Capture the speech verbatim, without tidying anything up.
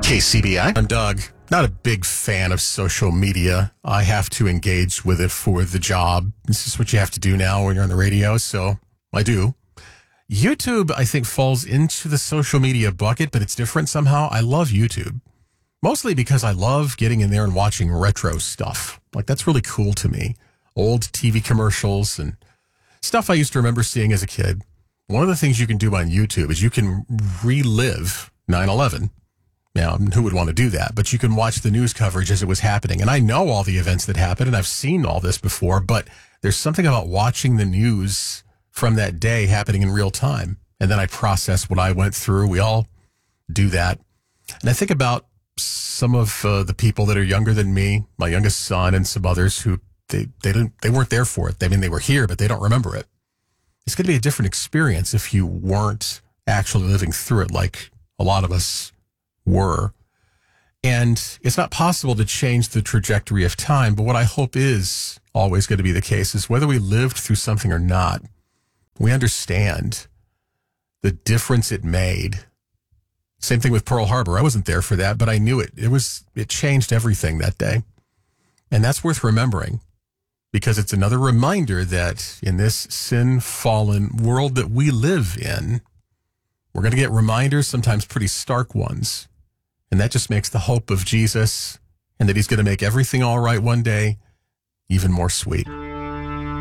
K C B I. I'm Doug. Not a big fan of social media. I have to engage with it for the job. This is what you have to do now when you're on the radio, so I do. YouTube, I think, falls into the social media bucket, but it's different somehow. I love YouTube, mostly because I love getting in there and watching retro stuff. Like, that's really cool to me. Old T V commercials and stuff I used to remember seeing as a kid. One of the things you can do on YouTube is you can relive nine eleven. Now, who would want to do that? But you can watch the news coverage as it was happening. And I know all the events that happened, and I've seen all this before, but there's something about watching the news from that day happening in real time. And then I process what I went through. We all do that. And I think about some of uh, the people that are younger than me, my youngest son and some others who they, they didn't, they weren't there for it. I mean, they were here, but they don't remember it. It's going to be a different experience if you weren't actually living through it like a lot of us were. And it's not possible to change the trajectory of time, but what I hope is always going to be the case is whether we lived through something or not, we understand the difference it made. Same thing with Pearl Harbor. I wasn't there for that, but I knew it. It was, it changed everything that day. And that's worth remembering because it's another reminder that in this sin-fallen world that we live in, we're going to get reminders, sometimes pretty stark ones. And that just makes the hope of Jesus and that he's going to make everything all right one day even more sweet.